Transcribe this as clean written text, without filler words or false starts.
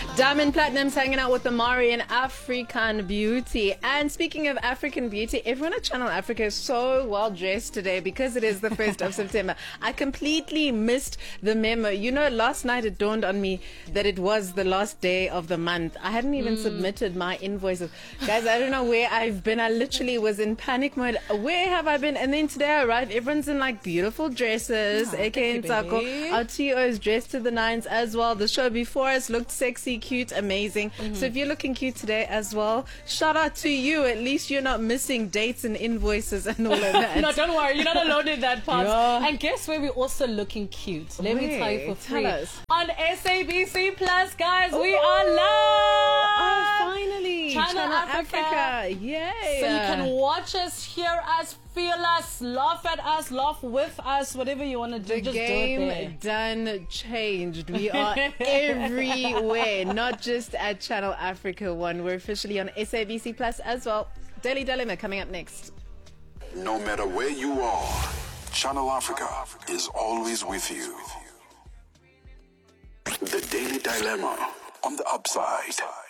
Diamond Platinum's hanging out with Amari and African Beauty. And speaking of African Beauty, everyone at Channel Africa is so well dressed today because it is the 1st of September. I completely missed the memo. You know, last night it dawned on me that it was the last day of the month. I hadn't even submitted my invoices. Guys, I don't know where I've been. I literally was in panic mode. Where have I been? And then today I arrived. Everyone's in like beautiful dresses. aka Nsako. Our TO is dressed to the nines as well. The show before us looked sexy, cute, amazing. So if you're looking cute today as well, shout out to you. At least you're not missing dates and invoices and all of that. No, don't worry. You're not alone in that part. Yeah. And guess where we're also looking cute? Let me tell you for free. On SABC Plus, guys, we are live. Oh, finally. Channel Africa. Yay. So you can watch us, hear us, feel us, laugh at us, laugh with us, whatever you want to do. The just game do it there. done changed. We are everywhere, not just at Channel Africa 1. We're officially on SABC Plus as well. Daily Dilemma coming up next. No matter where you are, Channel Africa is always with you. The Daily Dilemma on the Upside.